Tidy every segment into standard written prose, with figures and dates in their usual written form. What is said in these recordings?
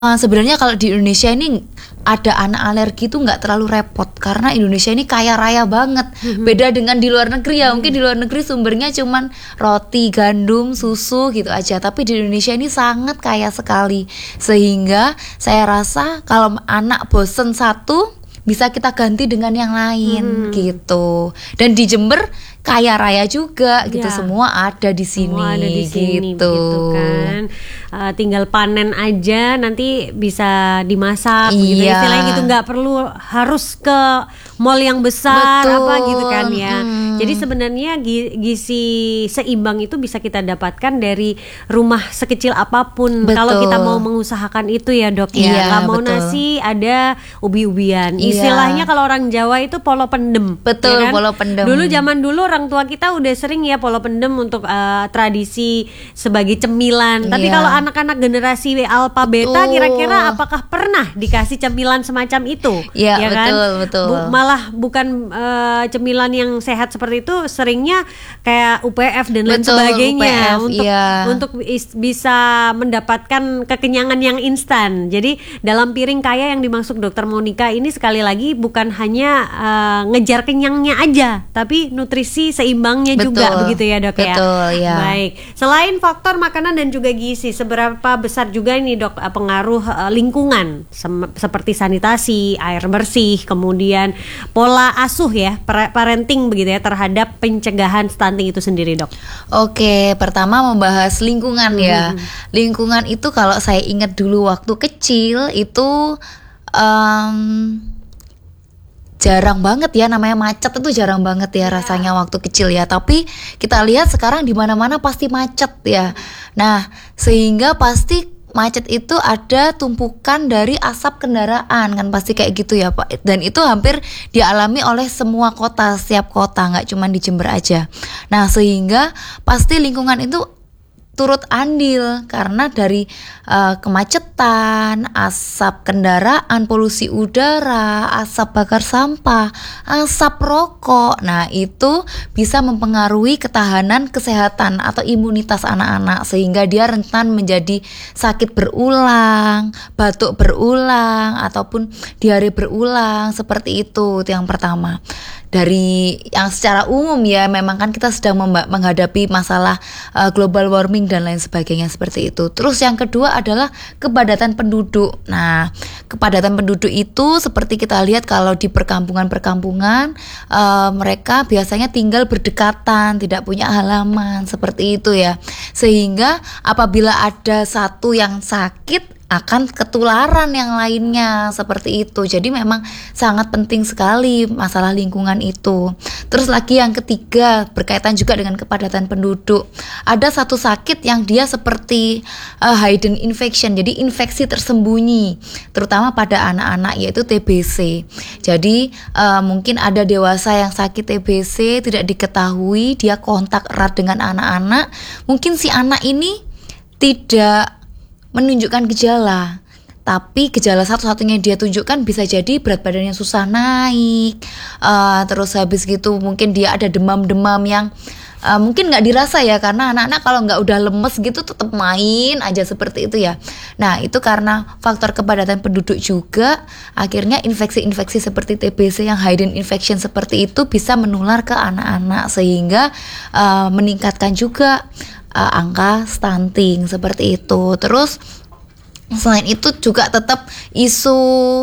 Sebenarnya kalau di Indonesia ini ada anak alergi itu nggak terlalu repot karena Indonesia ini kaya raya banget. Beda dengan di luar negeri ya, mungkin di luar negeri sumbernya cuman roti, gandum, susu gitu aja. Tapi di Indonesia ini sangat kaya sekali. Sehingga saya rasa kalau anak bosen satu bisa kita ganti dengan yang lain gitu. Dan di Jember kaya raya juga gitu, semua ada di sini, semua ada di sini gitu. kan. Tinggal panen aja nanti bisa dimasak gitu, istilahnya gitu, nggak perlu harus ke mall yang besar. Betul. Apa gitu kan ya. Jadi sebenarnya gizi seimbang itu bisa kita dapatkan dari rumah sekecil apapun. Kalau kita mau mengusahakan itu ya dok ya. Nggak mau nasi ada ubi-ubian. Istilahnya kalau orang Jawa itu polo pendem. Betul, ya kan? polo pendem. Dulu zaman dulu orang tua kita udah sering ya polo pendem untuk tradisi sebagai cemilan. Tapi kalau anak-anak generasi alpha beta kira-kira apakah pernah dikasih cemilan semacam itu? Iya, ya kan? betul. Malah bukan cemilan yang sehat seperti itu, seringnya kayak UPF dan lain sebagainya untuk bisa mendapatkan kekenyangan yang instan. Jadi dalam piring kaya yang dimaksud Dokter Monica ini sekali lagi bukan hanya ngejar kenyangnya aja, tapi nutrisi seimbangnya juga, begitu ya dok ya. Baik. Selain faktor makanan dan juga gizi, seberapa besar juga ini dok pengaruh lingkungan seperti sanitasi, air bersih, kemudian pola asuh ya, parenting begitu ya terhadap pencegahan stunting itu sendiri dok? Oke, pertama membahas lingkungan ya. Lingkungan itu kalau saya ingat dulu waktu kecil itu jarang banget ya, namanya macet itu jarang banget ya rasanya waktu kecil ya. Tapi kita lihat sekarang di mana-mana pasti macet ya. Nah, sehingga pasti macet itu ada tumpukan dari asap kendaraan kan, pasti kayak gitu ya Pak. Dan itu hampir dialami oleh semua kota, setiap kota, nggak cuma di Jember aja. Nah, sehingga pasti lingkungan itu turut andil karena dari kemacetan, asap kendaraan, polusi udara, asap bakar sampah, asap rokok. Nah, itu bisa mempengaruhi ketahanan kesehatan atau imunitas anak-anak sehingga dia rentan menjadi sakit berulang, batuk berulang ataupun diare berulang, seperti itu yang pertama. Dari yang secara umum ya, memang kan kita sedang menghadapi masalah global warming dan lain sebagainya seperti itu. Terus yang kedua adalah kepadatan penduduk. Nah, kepadatan penduduk itu seperti kita lihat kalau di perkampungan-perkampungan mereka biasanya tinggal berdekatan, tidak punya halaman seperti itu ya. Sehingga apabila ada satu yang sakit akan ketularan yang lainnya seperti itu. Jadi memang sangat penting sekali masalah lingkungan itu. Terus lagi yang ketiga berkaitan juga dengan kepadatan penduduk. Ada satu sakit yang dia seperti hidden infection, jadi infeksi tersembunyi, terutama pada anak-anak, yaitu TBC. Jadi mungkin ada dewasa yang sakit TBC tidak diketahui, dia kontak erat dengan anak-anak. Mungkin si anak ini tidak menunjukkan gejala, tapi gejala satu-satunya yang dia tunjukkan bisa jadi berat badannya susah naik, terus habis gitu mungkin dia ada demam-demam yang mungkin nggak dirasa ya, karena anak-anak kalau nggak udah lemes gitu tetap main aja seperti itu ya. Nah, itu karena faktor kepadatan penduduk juga, akhirnya infeksi-infeksi seperti TBC yang hidden infection seperti itu bisa menular ke anak-anak sehingga meningkatkan juga angka stunting seperti itu. Terus selain itu juga tetap isu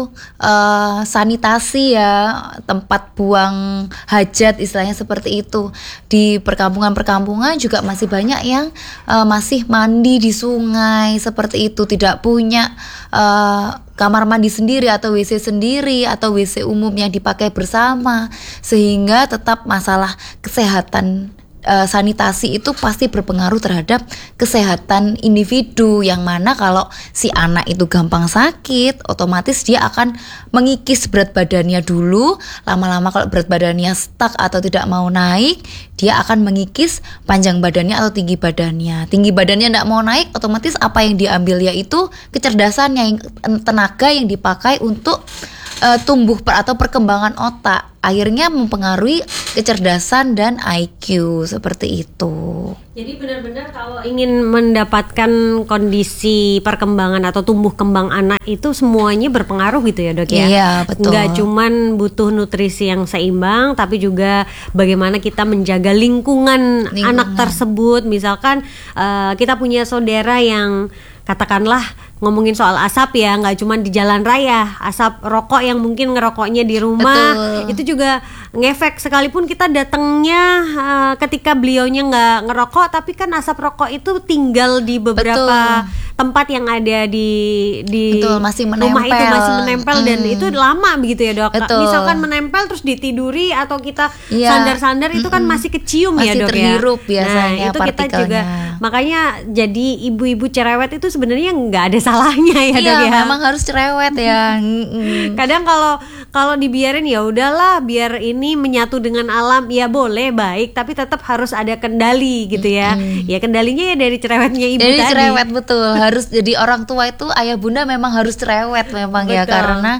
sanitasi ya, tempat buang hajat istilahnya seperti itu. Di perkampungan-perkampungan juga masih banyak yang masih mandi di sungai seperti itu, tidak punya kamar mandi sendiri atau WC sendiri atau WC umum yang dipakai bersama, sehingga tetap masalah kesehatan sanitasi itu pasti berpengaruh terhadap kesehatan individu, yang mana kalau si anak itu gampang sakit, otomatis dia akan mengikis berat badannya dulu. Lama-lama kalau berat badannya stuck atau tidak mau naik, dia akan mengikis panjang badannya atau tinggi badannya. Tinggi badannya tidak mau naik, otomatis apa yang diambil yaitu kecerdasannya, tenaga yang dipakai untuk atau perkembangan otak, akhirnya mempengaruhi kecerdasan dan IQ seperti itu. Jadi benar-benar kalau ingin mendapatkan kondisi perkembangan atau tumbuh kembang anak itu semuanya berpengaruh gitu ya, Dok ya. Iya, betul. Nggak cuman butuh nutrisi yang seimbang, tapi juga bagaimana kita menjaga lingkungan anak tersebut. Misalkan kita punya saudara yang katakanlah ngomongin soal asap ya, nggak cuma di jalan raya, asap rokok yang mungkin ngerokoknya di rumah. Betul. Itu juga ngefek, sekalipun kita datangnya ketika beliaunya nggak ngerokok, tapi kan asap rokok itu tinggal di beberapa tempat yang ada di Betul, masih rumah itu masih menempel dan itu lama begitu ya, Dok. Betul. Misalkan menempel terus ditiduri atau kita sandar-sandar itu kan masih kecium ya, Dok, masih terhirup ya. Biasanya itu kita juga, makanya jadi ibu-ibu cerewet itu sebenarnya nggak ada salahnya ya, Dok ya. Memang harus cerewet ya. Kadang kalau dibiarin ya udahlah, biar ini menyatu dengan alam, ya boleh baik, tapi tetap harus ada kendali gitu ya. Ya kendalinya ya dari cerewetnya ibu dari tadi. Cerewet, betul. Harus jadi orang tua itu, ayah bunda memang harus cerewet memang. Betul. Ya, karena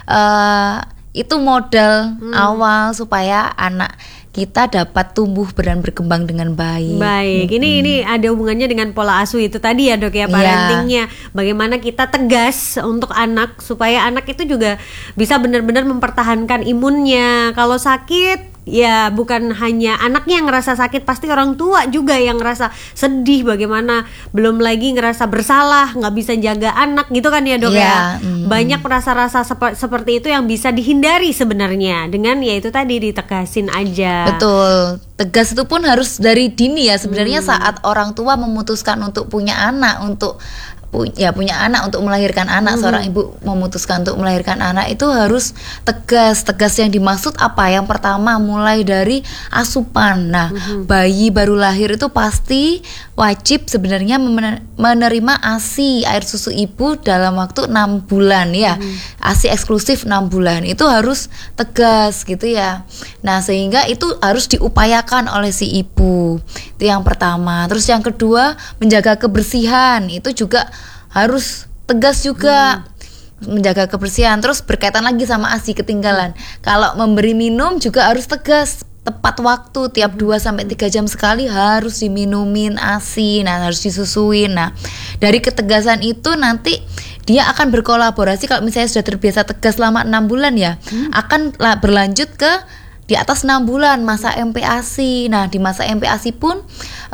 itu modal awal supaya anak kita dapat tumbuh dan berkembang dengan baik. Baik, ini ada hubungannya dengan pola asuh itu tadi ya, Dok ya, parentingnya. Bagaimana kita tegas untuk anak supaya anak itu juga bisa benar-benar mempertahankan imunnya. Kalau sakit, ya bukan hanya anaknya yang ngerasa sakit, pasti orang tua juga yang ngerasa sedih, bagaimana belum lagi ngerasa bersalah, nggak bisa jaga anak gitu kan ya, Dok ya. Banyak rasa-rasa seperti itu yang bisa dihindari sebenarnya dengan yaitu tadi ditegasin aja. Betul, tegas itu pun harus dari dini ya sebenarnya. Saat orang tua memutuskan untuk punya anak, untuk punya anak, untuk melahirkan anak, seorang ibu memutuskan untuk melahirkan anak, itu harus tegas. Tegas yang dimaksud apa? Yang pertama, mulai dari asupan. Nah, bayi baru lahir itu pasti wajib sebenarnya menerima ASI, air susu ibu, dalam waktu 6 bulan ya. ASI eksklusif 6 bulan. Itu harus tegas gitu ya. Nah, sehingga itu harus diupayakan oleh si ibu. Itu yang pertama. Terus yang kedua, menjaga kebersihan. Itu juga harus tegas juga. Menjaga kebersihan. Terus berkaitan lagi sama ASI, ketinggalan. Kalau memberi minum juga harus tegas, tepat waktu, tiap 2-3 jam sekali harus diminumin ASI. Nah, harus disusuin. Nah, dari ketegasan itu nanti dia akan berkolaborasi. Kalau misalnya sudah terbiasa tegas selama 6 bulan ya, akan berlanjut ke di atas 6 bulan masa MPASI. Nah, di masa MPASI pun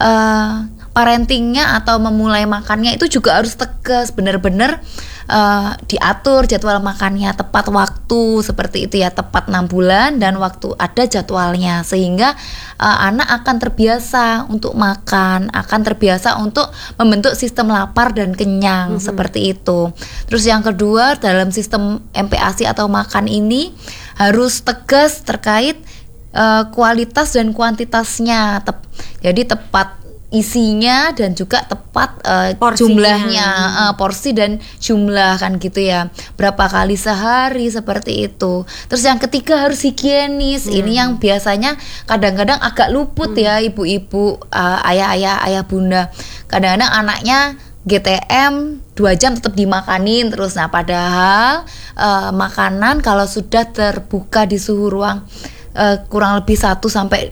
parentingnya atau memulai makannya itu juga harus tegas, benar-benar diatur jadwal makannya tepat waktu, seperti itu ya, tepat 6 bulan dan waktu ada jadwalnya, sehingga anak akan terbiasa untuk makan, akan terbiasa untuk membentuk sistem lapar dan kenyang, seperti itu. Terus yang kedua, dalam sistem MPASI atau makan ini harus tegas terkait kualitas dan kuantitasnya, jadi tepat isinya dan juga tepat jumlahnya, porsi dan jumlah kan gitu ya, berapa kali sehari, seperti itu. Terus yang ketiga harus higienis. Ini yang biasanya kadang-kadang agak luput ya ibu-ibu, ayah bunda. Kadang-kadang anaknya GTM 2 jam tetap dimakanin terus. Nah, padahal makanan kalau sudah terbuka di suhu ruang kurang lebih 1 sampai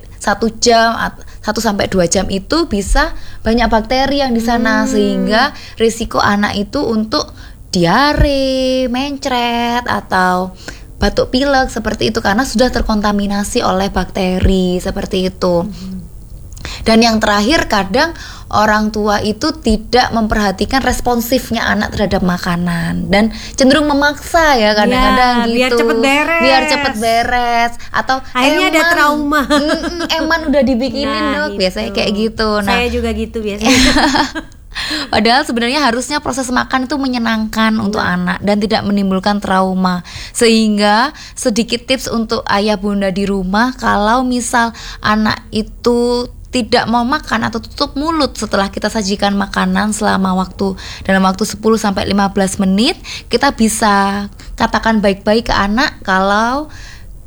2 jam itu bisa banyak bakteri yang di sana, sehingga risiko anak itu untuk diare, mencret atau batuk pilek seperti itu karena sudah terkontaminasi oleh bakteri, seperti itu. Dan yang terakhir, kadang orang tua itu tidak memperhatikan responsifnya anak terhadap makanan dan cenderung memaksa ya kadang-kadang gitu. Biar cepet beres atau akhirnya ada trauma. Eman udah dibikinin dok, biasanya kayak gitu. Nah, saya juga gitu biasanya. Padahal sebenarnya harusnya proses makan itu menyenangkan untuk anak dan tidak menimbulkan trauma. Sehingga sedikit tips untuk ayah bunda di rumah, kalau misal anak itu tidak mau makan atau tutup mulut setelah kita sajikan makanan dalam waktu 10-15 menit, kita bisa katakan baik-baik ke anak kalau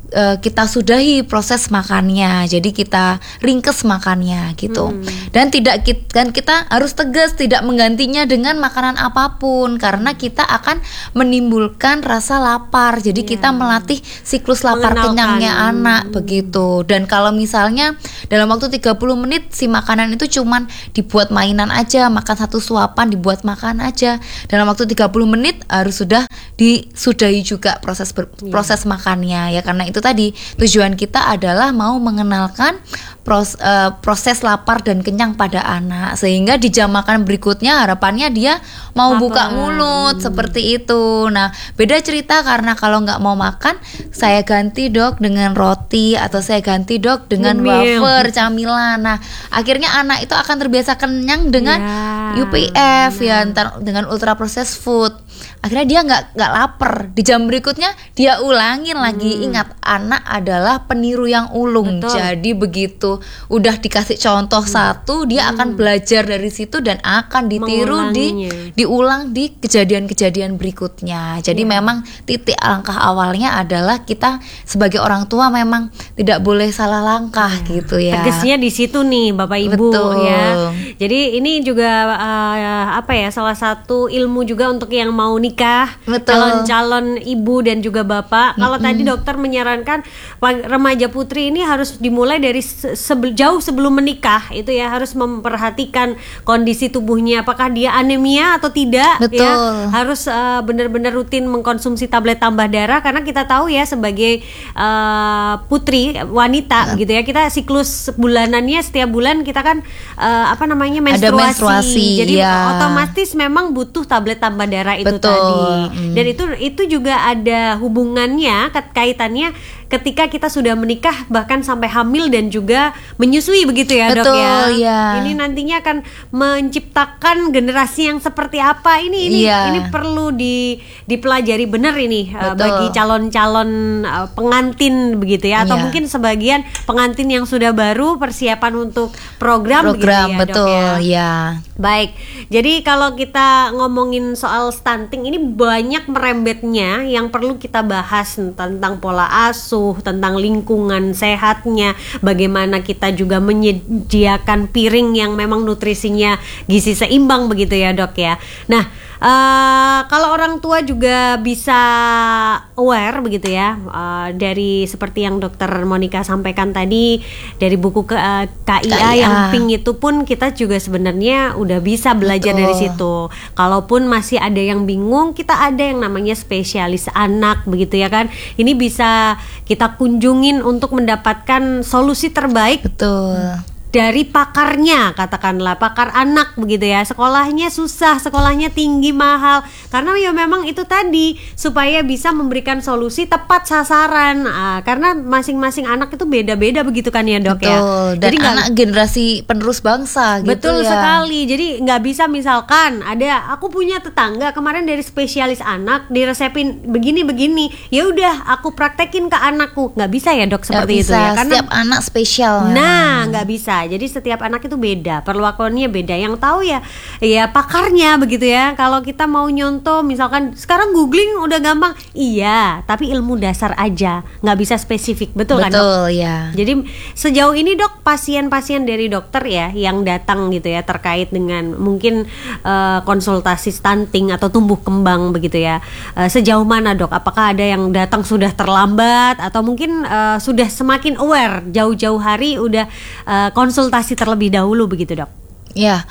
kita sudahi proses makannya, jadi kita ringkes makannya gitu. Dan kita harus tegas tidak menggantinya dengan makanan apapun, karena kita akan menimbulkan rasa lapar. Jadi kita melatih siklus lapar kenyangnya anak begitu. Dan kalau misalnya dalam waktu 30 menit si makanan itu cuman dibuat mainan aja, makan 1 suapan dibuat makan aja, dalam waktu 30 menit harus sudah disudahi juga proses makannya ya, karena itu tadi tujuan kita adalah mau mengenalkan proses lapar dan kenyang pada anak, sehingga di jam makan berikutnya harapannya dia mau buka mulut seperti itu. Nah, beda cerita karena kalau nggak mau makan, saya ganti Dok dengan roti, atau saya ganti Dok dengan wafer, camilan. Nah, akhirnya anak itu akan terbiasa kenyang dengan UPF ya, dengan ultra processed food. Akhirnya dia nggak lapar. Di jam berikutnya dia ulangin lagi. Ingat, anak adalah peniru yang ulung. Betul. Jadi begitu udah dikasih contoh satu, dia akan belajar dari situ dan akan ditiru diulang di kejadian-kejadian berikutnya. Jadi memang titik langkah awalnya adalah kita sebagai orang tua memang tidak boleh salah langkah gitu ya. Tegasnya di situ nih Bapak Ibu. Betul. Ya. Jadi ini juga salah satu ilmu juga untuk yang mau nikah, calon-calon ibu dan juga bapak. Kalau tadi dokter menyarankan remaja putri ini harus dimulai dari jauh sebelum menikah, itu ya, harus memperhatikan kondisi tubuhnya, apakah dia anemia atau tidak. Betul. Ya, harus benar-benar rutin mengkonsumsi tablet tambah darah, karena kita tahu ya sebagai putri wanita gitu ya, kita siklus bulanannya setiap bulan kita kan menstruasi. Jadi otomatis memang butuh tablet tambah darah itu. Betul. Tadi. Dan itu juga ada hubungannya, kaitannya ketika kita sudah menikah, bahkan sampai hamil dan juga menyusui begitu ya. Betul, Dok ya. Ini nantinya akan menciptakan generasi yang seperti apa, ini perlu dipelajari benar ini bagi calon-calon pengantin begitu ya, atau mungkin sebagian pengantin yang sudah baru persiapan untuk program begitu ya, betul, Dok ya. Ya. Baik. Jadi kalau kita ngomongin soal stunting ini banyak merembetnya yang perlu kita bahas, tentang pola asuh, tentang lingkungan sehatnya, bagaimana kita juga menyediakan piring yang memang nutrisinya gizi seimbang begitu ya, Dok ya. Nah, kalau orang tua juga bisa aware begitu ya, dari seperti yang Dokter Monica sampaikan tadi, dari buku KIA yang pink itu pun kita juga sebenarnya udah bisa belajar dari situ. Kalaupun masih ada yang bingung, kita ada yang namanya spesialis anak begitu ya kan. Ini bisa kita kunjungin untuk mendapatkan solusi terbaik. Betul. Dari pakarnya, katakanlah pakar anak begitu ya. Sekolahnya susah, sekolahnya tinggi, mahal, karena ya memang itu tadi, supaya bisa memberikan solusi tepat sasaran. Karena masing-masing anak itu beda-beda begitu kan ya, Dok. Betul. Ya. Dan jadi anak generasi penerus bangsa gitu. Betul ya. sekali. Jadi nggak bisa misalkan aku punya tetangga kemarin dari spesialis anak diresepin begini-begini, ya udah aku praktekin ke anakku. Nggak bisa ya, Dok, seperti itu ya. Karena setiap anak spesial. Nah, nggak bisa. Jadi setiap anak itu beda, perlakuannya beda. Yang tahu ya pakarnya begitu ya. Kalau kita mau nyontoh, misalkan sekarang googling udah gampang, iya, tapi ilmu dasar aja, nggak bisa spesifik, betul kan, Dok? Betul ya. Jadi sejauh ini, Dok, pasien-pasien dari dokter ya yang datang gitu ya terkait dengan mungkin konsultasi stunting atau tumbuh kembang begitu ya, sejauh mana, Dok? Apakah ada yang datang sudah terlambat atau mungkin sudah semakin aware jauh-jauh hari udah konsultasi terlebih dahulu begitu, Dok? Ya,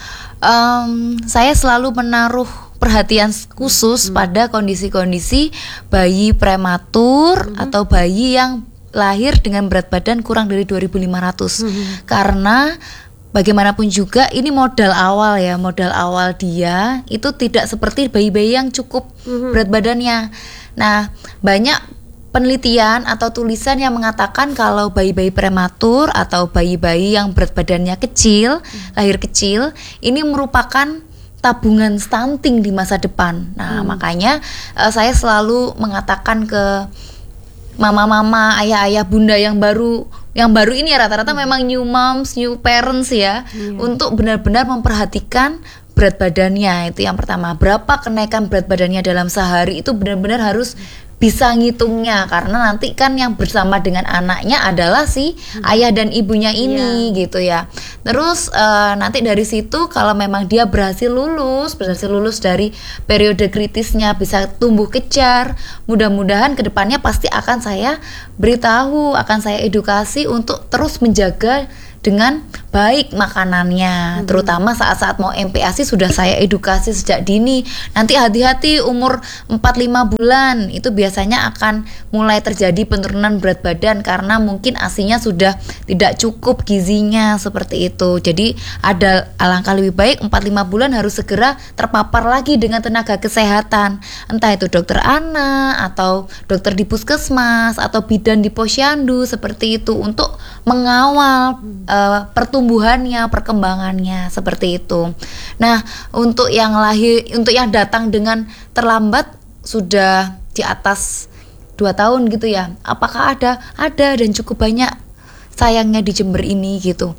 saya selalu menaruh perhatian khusus pada kondisi-kondisi bayi prematur atau bayi yang lahir dengan berat badan kurang dari 2.500. Karena bagaimanapun juga ini modal awal ya, modal awal dia itu tidak seperti bayi-bayi yang cukup berat badannya. Nah, banyak penelitian atau tulisan yang mengatakan kalau bayi-bayi prematur atau bayi-bayi yang berat badannya kecil, lahir kecil, ini merupakan tabungan stunting di masa depan. Nah, makanya saya selalu mengatakan ke mama-mama, ayah-ayah, bunda yang baru ini ya, rata-rata memang new moms, new parents ya, untuk benar-benar memperhatikan berat badannya, itu yang pertama. Berapa kenaikan berat badannya dalam sehari itu benar-benar harus bisa ngitungnya, karena nanti kan yang bersama dengan anaknya adalah si ayah dan ibunya ini gitu ya. Terus nanti dari situ kalau memang dia berhasil lulus dari periode kritisnya, bisa tumbuh kejar, mudah-mudahan kedepannya pasti akan saya beritahu, akan saya edukasi untuk terus menjaga dengan baik makanannya, terutama saat-saat mau MPASI sudah saya edukasi sejak dini. Nanti hati-hati umur 4-5 bulan itu biasanya akan mulai terjadi penurunan berat badan karena mungkin ASI-nya sudah tidak cukup gizinya, seperti itu. Jadi ada alangkah lebih baik 4-5 bulan harus segera terpapar lagi dengan tenaga kesehatan, entah itu dokter anak atau dokter di puskesmas atau bidan di posyandu, seperti itu, untuk mengawal pertumbuhannya, perkembangannya, seperti itu. Nah, untuk yang datang dengan terlambat sudah di atas 2 tahun gitu ya, apakah ada dan cukup banyak sayangnya di Jember ini gitu.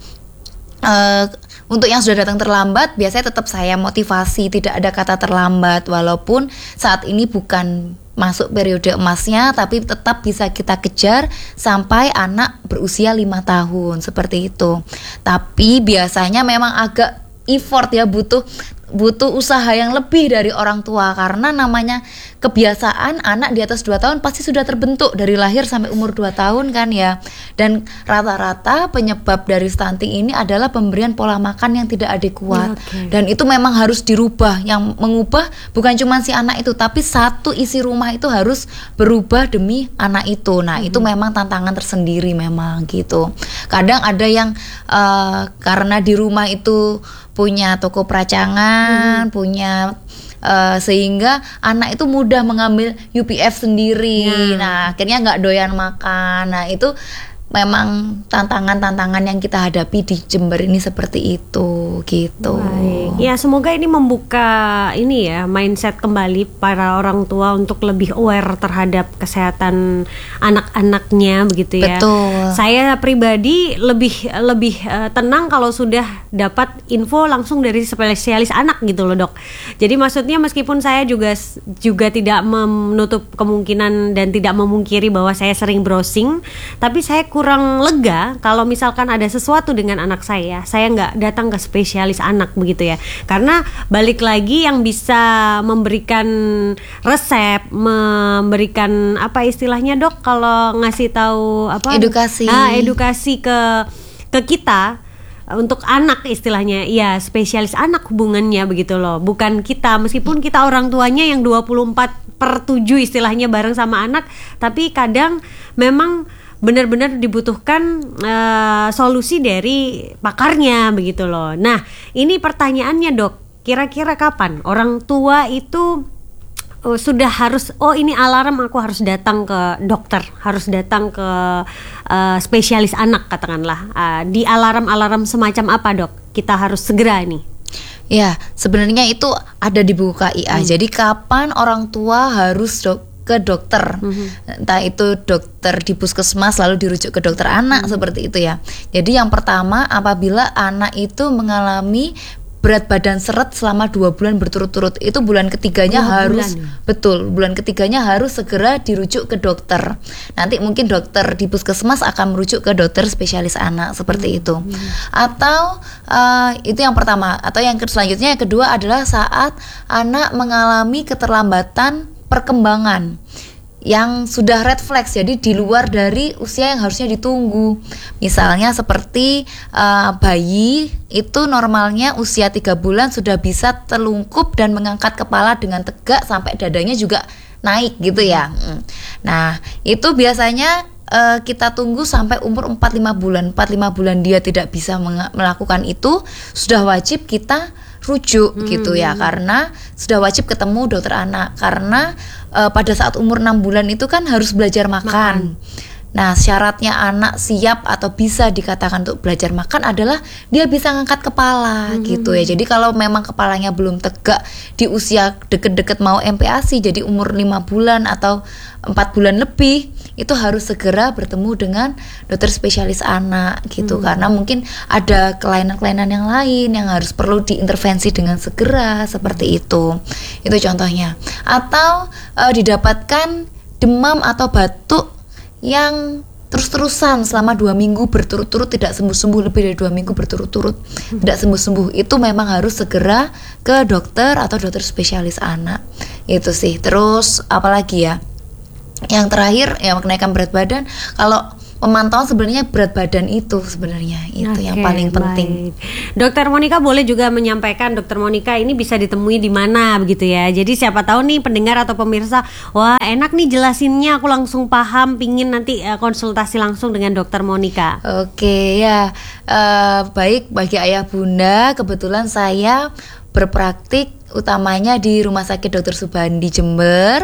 Untuk yang sudah datang terlambat biasanya tetap saya motivasi, tidak ada kata terlambat, walaupun saat ini bukan masuk periode emasnya, tapi tetap bisa kita kejar sampai anak berusia 5 tahun, seperti itu. Tapi biasanya memang agak effort ya, butuh usaha yang lebih dari orang tua, karena namanya kebiasaan anak di atas 2 tahun pasti sudah terbentuk dari lahir sampai umur 2 tahun kan ya. Dan rata-rata penyebab dari stunting ini adalah pemberian pola makan yang tidak adekuat. Dan itu memang harus dirubah. Yang mengubah bukan cuma si anak itu, tapi satu isi rumah itu harus berubah demi anak itu. Nah, itu memang tantangan tersendiri memang gitu. Kadang ada yang karena di rumah itu punya toko peracangan, punya sehingga anak itu mudah mengambil UPF sendiri. Nah, akhirnya nggak doyan makan. Nah, itu memang tantangan-tantangan yang kita hadapi di Jember ini seperti itu gitu. Baik. Ya, semoga ini membuka mindset kembali para orang tua untuk lebih aware terhadap kesehatan anak-anaknya begitu ya. Betul. Saya pribadi lebih tenang kalau sudah dapat info langsung dari spesialis anak gitu loh, Dok. Jadi maksudnya meskipun saya juga tidak menutup kemungkinan dan tidak memungkiri bahwa saya sering browsing, tapi saya kurang lega kalau misalkan ada sesuatu dengan anak saya nggak datang ke spesialis anak begitu ya, karena balik lagi yang bisa memberikan resep, memberikan apa istilahnya, Dok, kalau ngasih tahu apa edukasi ke kita untuk anak istilahnya ya spesialis anak hubungannya begitu loh, bukan kita, meskipun kita orang tuanya yang 24/7 istilahnya bareng sama anak, tapi kadang memang benar-benar dibutuhkan solusi dari pakarnya begitu loh. Nah, ini pertanyaannya, Dok, kira-kira kapan orang tua itu sudah harus, ini alarm, aku harus datang ke dokter, harus datang ke spesialis anak katakanlah. Di alarm semacam apa, Dok? Kita harus segera nih. Ya, sebenarnya itu ada di buku KIA. Jadi kapan orang tua harus ke dokter, entah itu dokter di puskesmas lalu dirujuk ke dokter anak, seperti itu ya. Jadi yang pertama, apabila anak itu mengalami berat badan seret selama 2 bulan berturut-turut, itu bulan ketiganya bulan ketiganya harus segera dirujuk ke dokter. Nanti mungkin dokter di puskesmas akan merujuk ke dokter spesialis anak, seperti itu. Atau itu yang pertama. Atau yang selanjutnya, yang kedua adalah saat anak mengalami keterlambatan perkembangan yang sudah red flags, jadi di luar dari usia yang harusnya ditunggu. Misalnya seperti bayi itu normalnya usia 3 bulan sudah bisa telungkup dan mengangkat kepala dengan tegak sampai dadanya juga naik gitu ya. Nah, itu biasanya kita tunggu sampai umur 4-5 bulan. 4-5 bulan dia tidak bisa melakukan itu, sudah wajib kita rujuk gitu ya, karena sudah wajib ketemu dokter anak, karena pada saat umur 6 bulan itu kan harus belajar makan. Nah, syaratnya anak siap atau bisa dikatakan untuk belajar makan adalah dia bisa ngangkat kepala gitu ya. Jadi kalau memang kepalanya belum tegak di usia deket-deket mau MPASI, jadi umur 5 bulan atau 4 bulan lebih, itu harus segera bertemu dengan dokter spesialis anak gitu. Karena mungkin ada kelainan-kelainan yang lain yang harus perlu diintervensi dengan segera, seperti itu. Itu contohnya. Atau didapatkan demam atau batuk yang terus-terusan selama 2 minggu berturut-turut, tidak sembuh-sembuh, lebih dari 2 minggu berturut-turut tidak sembuh-sembuh, itu memang harus segera ke dokter atau dokter spesialis anak. Itu sih. Terus apalagi ya, yang terakhir ya kenaikan berat badan. Kalau pemantauan sebenarnya berat badan itu sebenarnya itu yang paling penting. Dokter Monica boleh juga menyampaikan, Dokter Monica ini bisa ditemui di mana begitu ya. Jadi siapa tahu nih pendengar atau pemirsa, wah enak nih jelasinnya, aku langsung paham, pingin nanti konsultasi langsung dengan Dokter Monica. Oke ya, baik, bagi ayah bunda kebetulan saya berpraktik utamanya di Rumah Sakit Dr. Subandi Jember.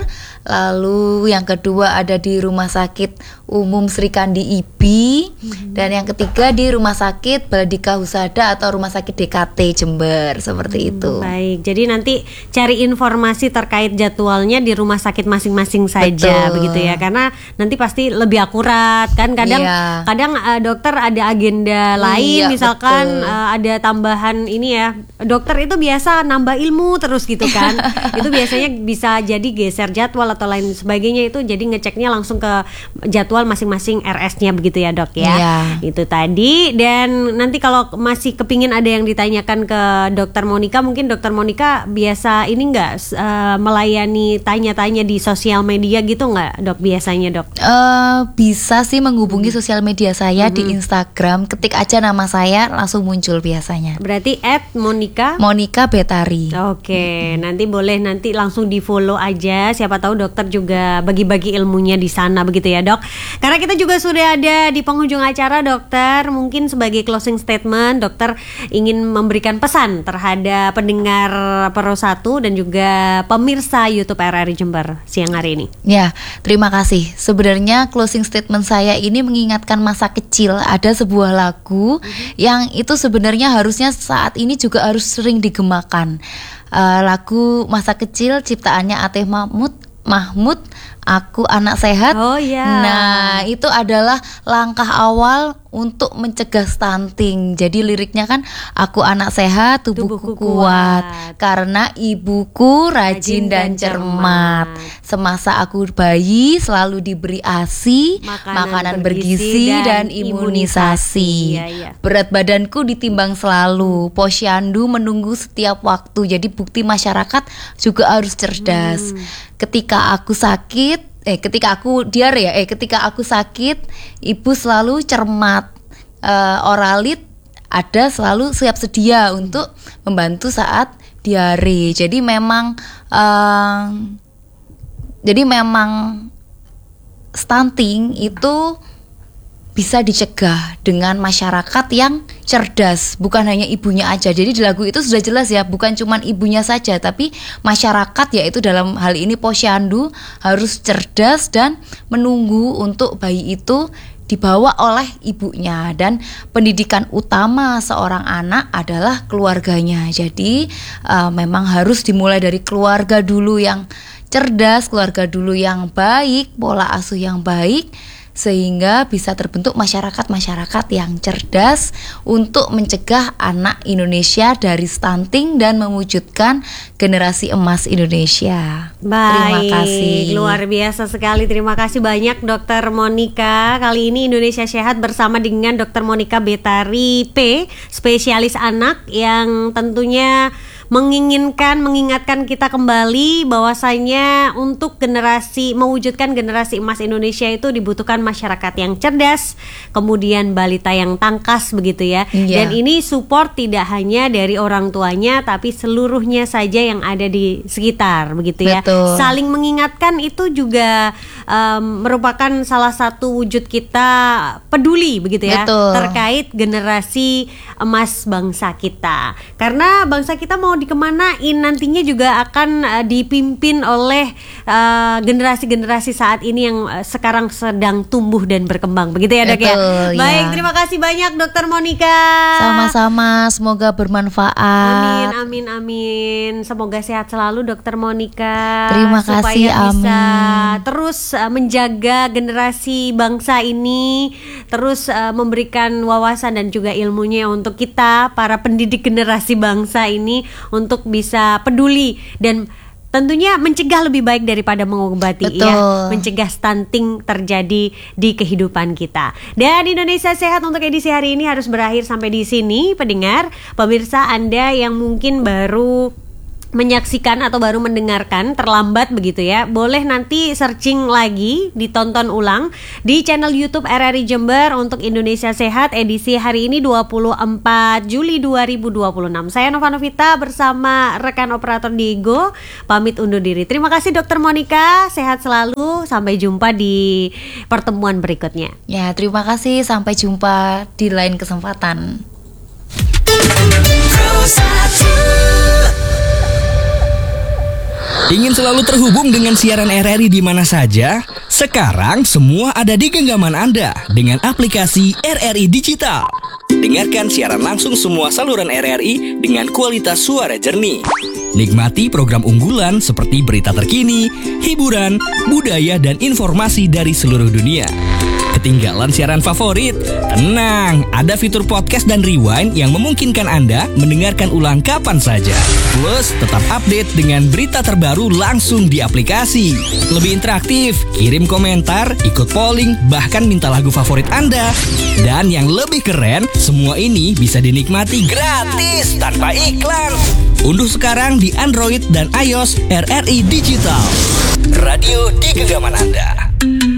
Lalu yang kedua ada di Rumah Sakit Umum Sri Kandi IBI, dan yang ketiga di Rumah Sakit Baladika Husada atau Rumah Sakit DKT Jember, seperti itu. Baik, jadi nanti cari informasi terkait jadwalnya di rumah sakit masing-masing saja. Betul. Begitu ya, karena nanti pasti lebih akurat kan. Kadang dokter ada agenda lain, misalkan ada tambahan ini ya, dokter itu biasa nambah ilmu terus gitu kan. Itu biasanya bisa jadi geser jadwal atau lain sebagainya, itu jadi ngeceknya langsung ke jadwal masing-masing RS-nya begitu ya dok ya. Itu tadi. Dan nanti kalau masih kepingin ada yang ditanyakan ke Dokter Monica, mungkin Dokter Monica biasa ini nggak melayani tanya-tanya di sosial media gitu nggak dok biasanya dok? Bisa sih menghubungi sosial media saya di Instagram, ketik aja nama saya langsung muncul biasanya. Berarti @Monica Betari. Oke, nanti boleh nanti langsung di follow aja, siapa tahu dokter juga bagi-bagi ilmunya di sana begitu ya dok. Karena kita juga sudah ada di penghujung acara dokter, mungkin sebagai closing statement dokter ingin memberikan pesan terhadap pendengar Pro 1 dan juga pemirsa YouTube RRI Jember siang hari ini. Ya, terima kasih. Sebenarnya closing statement saya ini mengingatkan masa kecil. Ada sebuah lagu yang itu sebenarnya harusnya saat ini juga harus sering digemakan. Lagu masa kecil ciptaannya Ateh Mahmud, Aku Anak Sehat. Nah, itu adalah langkah awal untuk mencegah stunting. Jadi liriknya kan, aku anak sehat, tubuhku kuat, karena ibuku rajin dan cermat. Semasa aku bayi selalu diberi ASI, makanan bergizi dan imunisasi. Berat badanku ditimbang selalu, posyandu menunggu setiap waktu. Jadi bukti masyarakat juga harus cerdas. Ketika aku sakit, ketika aku sakit, ibu selalu cermat. Oralit ada selalu siap sedia untuk membantu saat diare. Jadi memang stunting itu bisa dicegah dengan masyarakat yang cerdas, bukan hanya ibunya aja. Jadi di lagu itu sudah jelas ya, bukan cuma ibunya saja, tapi masyarakat, yaitu dalam hal ini posyandu, harus cerdas dan menunggu untuk bayi itu dibawa oleh ibunya. Dan pendidikan utama seorang anak adalah keluarganya. Jadi memang harus dimulai dari keluarga dulu yang cerdas, keluarga dulu yang baik, pola asuh yang baik, sehingga bisa terbentuk masyarakat yang cerdas untuk mencegah anak Indonesia dari stunting dan mewujudkan generasi emas Indonesia. Terima kasih. Luar biasa sekali. Terima kasih banyak Dokter Monica. Kali ini Indonesia Sehat bersama dengan Dokter Monica Betari P, spesialis anak, yang tentunya mengingatkan kita kembali bahwasanya untuk mewujudkan generasi emas Indonesia itu dibutuhkan masyarakat yang cerdas, kemudian balita yang tangkas begitu ya. Dan ini support tidak hanya dari orang tuanya, tapi seluruhnya saja yang ada di sekitar begitu ya. Saling mengingatkan itu juga merupakan salah satu wujud kita peduli begitu ya, terkait generasi emas bangsa kita. Karena bangsa kita mau dikemanain, nantinya juga akan dipimpin oleh generasi-generasi saat ini yang sekarang sedang tumbuh dan berkembang. Begitu ya, Dok ya? Baik, terima kasih banyak Dokter Monica. Sama-sama, semoga bermanfaat. Amin. Semoga sehat selalu Dokter Monica. Terima kasih, supaya bisa amin. terus menjaga generasi bangsa ini, terus memberikan wawasan dan juga ilmunya untuk kita para pendidik generasi bangsa ini untuk bisa peduli dan tentunya mencegah lebih baik daripada mengobati. Betul. Ya, mencegah stunting terjadi di kehidupan kita. Dan Indonesia Sehat untuk edisi hari ini harus berakhir sampai di sini, pendengar, pemirsa Anda yang mungkin baru menyaksikan atau baru mendengarkan terlambat begitu ya, boleh nanti searching lagi, ditonton ulang di channel YouTube RRI Jember untuk Indonesia Sehat edisi hari ini 24 Juli 2026. Saya Nova Novita bersama rekan operator Diego pamit undur diri. Terima kasih Dokter Monica, sehat selalu, sampai jumpa di pertemuan berikutnya. Ya, terima kasih, sampai jumpa di lain kesempatan. Ingin selalu terhubung dengan siaran RRI di mana saja? Sekarang semua ada di genggaman Anda dengan aplikasi RRI Digital. Dengarkan siaran langsung semua saluran RRI dengan kualitas suara jernih. Nikmati program unggulan seperti berita terkini, hiburan, budaya, dan informasi dari seluruh dunia. Ketinggalan siaran favorit? Tenang, ada fitur podcast dan rewind yang memungkinkan Anda mendengarkan ulang kapan saja. Plus, tetap update dengan berita terbaru langsung di aplikasi. Lebih interaktif, kirim komentar, ikut polling, bahkan minta lagu favorit Anda. Dan yang lebih keren, semua ini bisa dinikmati gratis tanpa iklan. Unduh sekarang di Android dan iOS RRI Digital. Radio di genggaman Anda.